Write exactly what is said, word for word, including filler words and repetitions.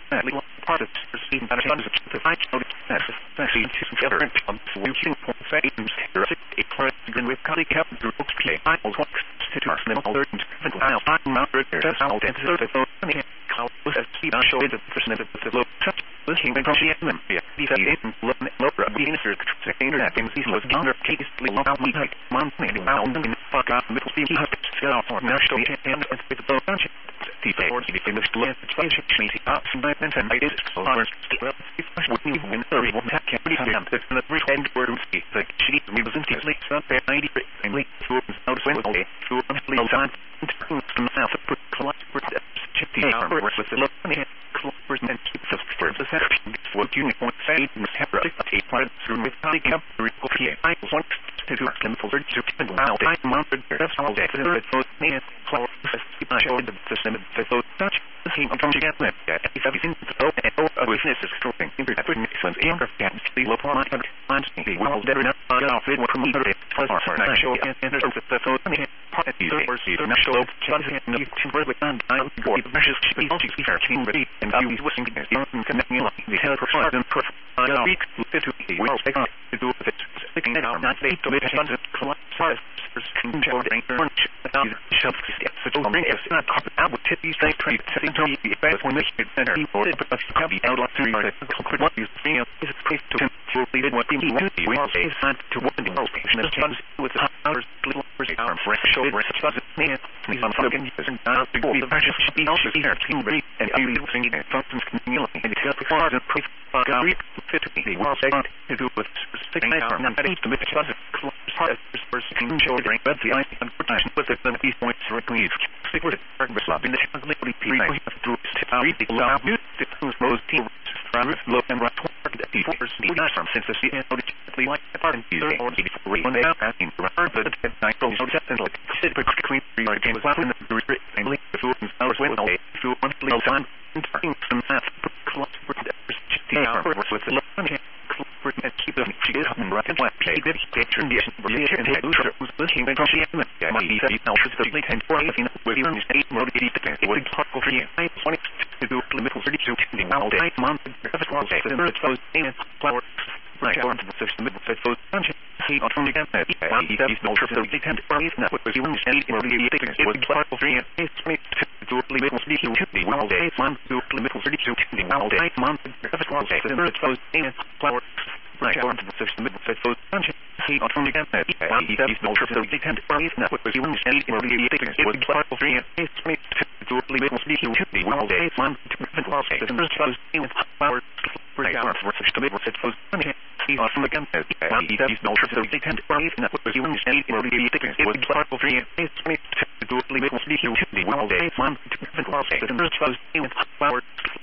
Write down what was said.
that little part of receiving better funds to fight out that especially to together and come to using point fame a current with Cali Cap through play I was what to our little alert and I'll find mounted just out and so the phone call was a see I showed the percent of the low touch looking from the them yeah these are in low being insert the internet things was under case low we like month maybe now in fuck out middle speed has to go for national and with the bunch people or the famous left change me up and and I did so hard well if I would even win thirty one that can be done the three end word the she was in the late sun there ninety and late to out when okay to on time to now to put collect for the chipty hour with the look and keep the first section what you point fade and have a part through with the camp I want to do chemical to now I mounted that's all day for the foot and close I showed the system the foot touch the thing from together if everything open and witness is dropping in the different anger can see look on my the well there enough off it from the first part I show and the foot and part of the or national change and you can really and I'm going to measure speed on the fair team ready and you was listening to connecting like the hell for and for I week to the well take on to do with it sticking out not they to make a collapse control the anchor shove steps to bring us not out with tip these things trying to think to be better when they get center or but to be out like three or what you see is place to to lead what we want to we say sign to what the most patient is trying with the hours little arm fresh shoulder response man please on fucking using out to go the precious be also here team ready and I really think it functions continually and it's got the cars and proof read fit to be well say to do with sticking out and I need to make a closet part of this person shouldering but the ice and protection with the these points directly stick with it in the technically people have to read the loud news the most team look and right the people are from since the C N O like the part of the or the three when they are asking for the night goes out and like sit quickly three games left in the grid and link the food and hours when they feel monthly time turning some math close with the hour with the look and keep them she is on right and left play this picture and the loser was listening and she had my he now should be ten for anything with your state mode it would talk for you I want to do limit thirty-two to the all day month of the day the earth flows in flower right on the system that flows he on from again that he is no sure that he can is not what was you state mode it would talk for you it's me to do limit to the all day month to limit thirty-two to the all day month of the earth flows in flower right on the system that flows he on from again that he is no sure that he can is not what was you state mode it would talk for you it's me to do limit to the all day month to the earth flows in flower right on the system that flows he on from again that he is no sure that he can is not what was you state mode it would talk for you it's me to do limit to the all day month to the earth flows in flower